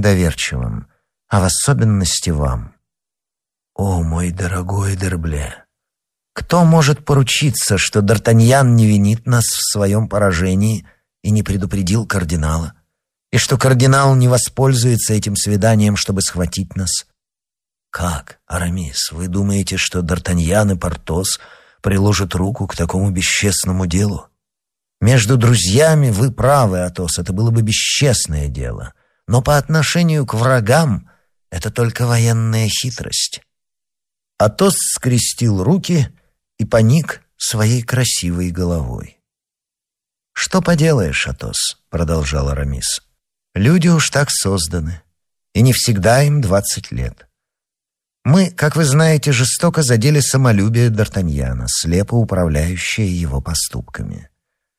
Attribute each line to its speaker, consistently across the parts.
Speaker 1: доверчивым, а в особенности вам. О, мой дорогой Д'Herblay, кто может поручиться, что Д'Артаньян не винит нас в своем поражении и не предупредил кардинала, и что кардинал не воспользуется этим свиданием, чтобы схватить нас? Как, Арамис, вы думаете, что Д'Артаньян и Портос приложат руку к такому бесчестному делу? Между друзьями вы правы, Атос, это было бы бесчестное дело, но по отношению к врагам это только военная хитрость. Атос скрестил руки и поник своей красивой головой. «Что поделаешь, Атос?» — продолжал Арамис. «Люди уж так созданы, и не всегда им 20 лет. Мы, как вы знаете, жестоко задели самолюбие Д'Артаньяна, слепо управляющее его поступками.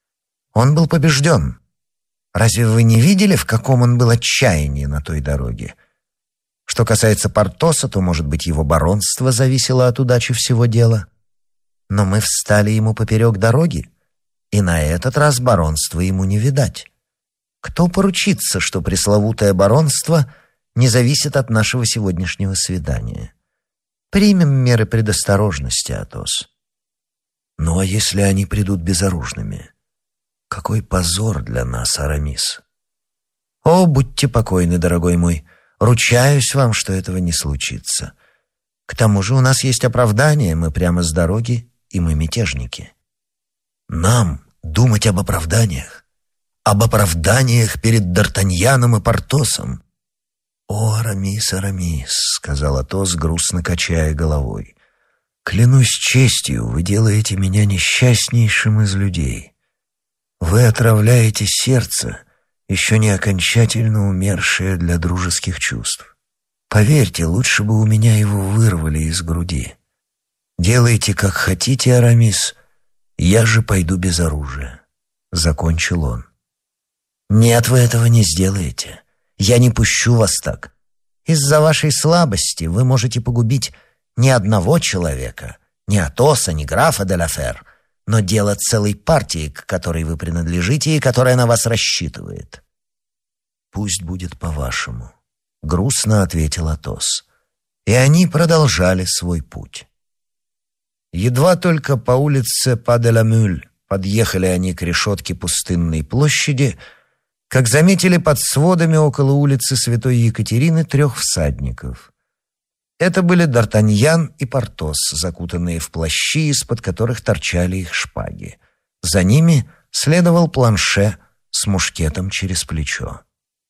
Speaker 1: Он был побежден. Разве вы не видели, в каком он был отчаянии на той дороге? Что касается Портоса, то, может быть, его баронство зависело от удачи всего дела. Но мы встали ему поперек дороги, и на этот раз баронства ему не видать. Кто поручится, что пресловутое баронство не зависит от нашего сегодняшнего свидания? Примем меры предосторожности, Атос. Ну а если они придут безоружными? Какой позор для нас, Арамис! О, будьте покойны, дорогой мой, ручаюсь вам, что этого не случится. К тому же у нас есть оправдание, мы прямо с дороги, и мы мятежники. Нам думать об оправданиях? Об оправданиях перед Д'Артаньяном и Портосом? «О, Арамис, Арамис», — сказал Атос, грустно качая головой, — «клянусь честью, вы делаете меня несчастнейшим из людей. Вы отравляете сердце, еще не окончательно умершее для дружеских чувств. Поверьте, лучше бы у меня его вырвали из груди. Делайте, как хотите, Арамис, я же пойду без оружия», — закончил он. «Нет, вы этого не сделаете. Я не пущу вас так. Из-за вашей слабости вы можете погубить не одного человека, ни Атоса, ни графа де ла Фер, но дело целой партии, к которой вы принадлежите и которая на вас рассчитывает». «Пусть будет по-вашему», — грустно ответил Атос. И они продолжали свой путь. Едва только по улице Па-де-ла-Мюль подъехали они к решетке пустынной площади, как заметили под сводами около улицы Святой Екатерины 3 всадников. Это были Д'Артаньян и Портос, закутанные в плащи, из-под которых торчали их шпаги. За ними следовал Планше с мушкетом через плечо.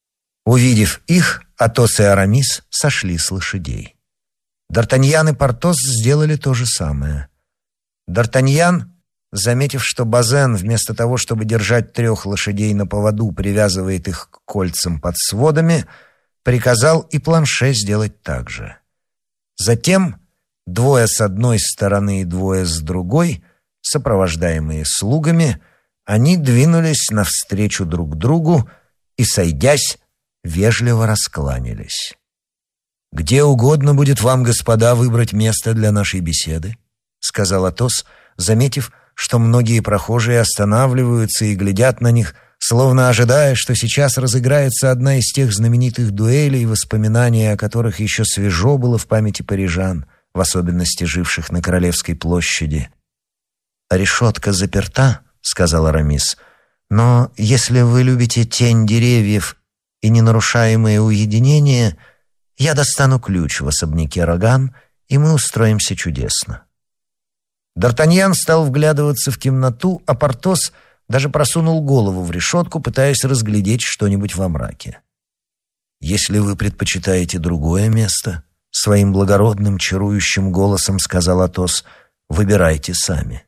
Speaker 1: Увидев их, Атос и Арамис сошли с лошадей. Д'Артаньян и Портос сделали то же самое. Д'Артаньян, заметив, что Базен, вместо того, чтобы держать 3 лошадей на поводу, привязывает их к кольцам под сводами, приказал и Планше сделать так же. Затем 2 с одной стороны и 2 с другой, сопровождаемые слугами, они двинулись навстречу друг другу и, сойдясь, вежливо раскланялись. «Где угодно будет вам, господа, выбрать место для нашей беседы», — сказал Атос, заметив, что многие прохожие останавливаются и глядят на них, словно ожидая, что сейчас разыграется одна из тех знаменитых дуэлей, воспоминания о которых еще свежо было в памяти парижан, в особенности живших на Королевской площади. «Решетка заперта», — сказал Арамис, — «но если вы любите тень деревьев и ненарушаемое уединение, я достану ключ в особняке Роган, и мы устроимся чудесно». Д'Артаньян стал вглядываться в темноту, а Портос даже просунул голову в решетку, пытаясь разглядеть что-нибудь во мраке. «Если вы предпочитаете другое место», — своим благородным, чарующим голосом сказал Атос, — «выбирайте сами.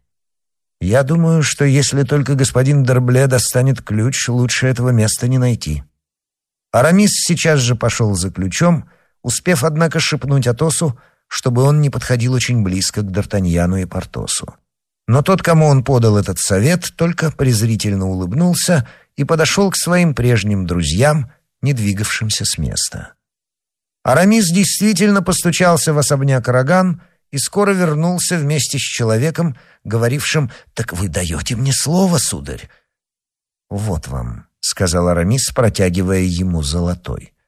Speaker 1: Я думаю, что если только господин Д'Herblay достанет ключ, лучше этого места не найти». Арамис сейчас же пошел за ключом, успев, однако, шепнуть Атосу, чтобы он не подходил очень близко к Д'Артаньяну и Портосу. Но тот, кому он подал этот совет, только презрительно улыбнулся и подошел к своим прежним друзьям, не двигавшимся с места. Арамис действительно постучался в особняк Роган и скоро вернулся вместе с человеком, говорившим: «Так вы даете мне слово, сударь?» «Вот вам», — сказал Арамис, протягивая ему золотой.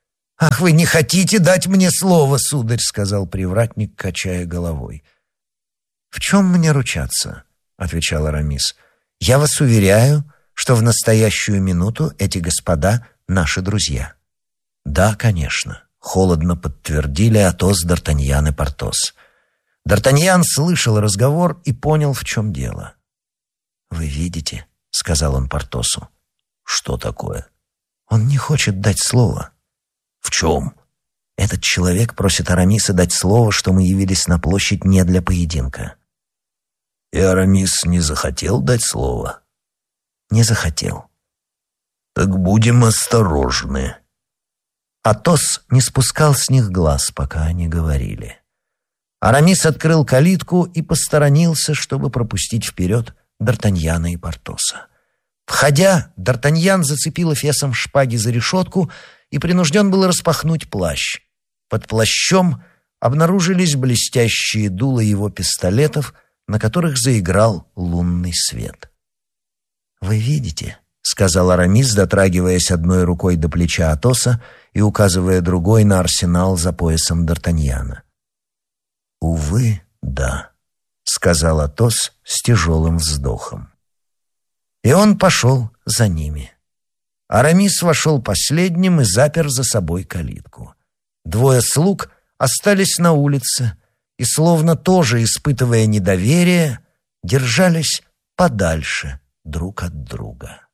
Speaker 1: «Ах, вы не хотите дать мне слово, сударь», — сказал привратник, качая головой. «В чем мне ручаться?» — отвечал Арамис. «Я вас уверяю, что в настоящую минуту эти господа — наши друзья». «Да, конечно», — холодно подтвердили Атос, Д'Артаньян и Портос. Д'Артаньян слышал разговор и понял, в чем дело. «Вы видите», — сказал он Портосу. «Что такое?» «Он не хочет дать слово». «В чем?» «Этот человек просит Арамиса дать слово, что мы явились на площадь не для поединка». «И Арамис не захотел дать слово?» «Не захотел». «Так будем осторожны». Атос не спускал с них глаз, пока они говорили. Арамис открыл калитку и посторонился, чтобы пропустить вперед Д'Артаньяна и Портоса. Входя, Д'Артаньян зацепил эфесом шпаги за решетку и принужден был распахнуть плащ. Под плащом обнаружились блестящие дула его пистолетов, на которых заиграл лунный свет. «Вы видите?» — сказал Арамис, дотрагиваясь одной рукой до плеча Атоса и указывая другой на арсенал за поясом Д'Артаньяна. «Увы, да», — сказал Атос с тяжелым вздохом. И он пошел за ними. Арамис вошел последним и запер за собой калитку. Двое слуг остались на улице и, словно тоже испытывая недоверие, держались подальше друг от друга.